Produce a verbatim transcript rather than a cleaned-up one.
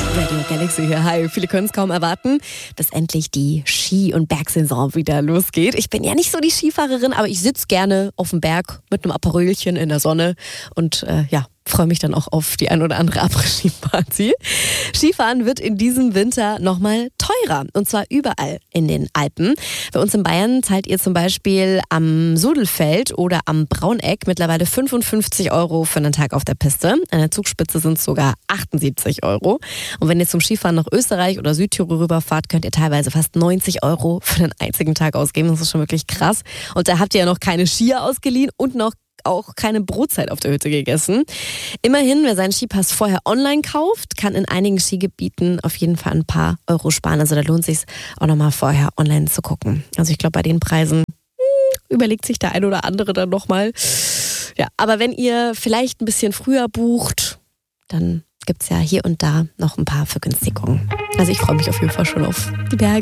Radio Galaxy hier. Hi, viele können es kaum erwarten, dass endlich die Ski- und Bergsaison wieder losgeht. Ich bin ja nicht so die Skifahrerin, aber ich sitze gerne auf dem Berg mit einem Aperölchen in der Sonne und äh, ja, freue mich dann auch auf die ein oder andere Après-Ski-Party. Skifahren wird in diesem Winter nochmal teurer. Und zwar überall in den Alpen. Bei uns in Bayern zahlt ihr zum Beispiel am Sudelfeld oder am Brauneck mittlerweile fünfundfünfzig Euro für einen Tag auf der Piste. An der Zugspitze sind es sogar achtundsiebzig Euro. Und wenn ihr zum Skifahren nach Österreich oder Südtirol rüberfahrt, könnt ihr teilweise fast neunzig Euro für einen einzigen Tag ausgeben. Das ist schon wirklich krass. Und da habt ihr ja noch keine Skier ausgeliehen und noch auch keine Brotzeit auf der Hütte gegessen. Immerhin, wer seinen Skipass vorher online kauft, kann in einigen Skigebieten auf jeden Fall ein paar Euro sparen. Also da lohnt es sich auch nochmal vorher online zu gucken. Also ich glaube, bei den Preisen hm, überlegt sich der ein oder andere dann nochmal. Ja, aber wenn ihr vielleicht ein bisschen früher bucht, dann gibt es ja hier und da noch ein paar Vergünstigungen. Also ich freue mich auf jeden Fall schon auf die Berge.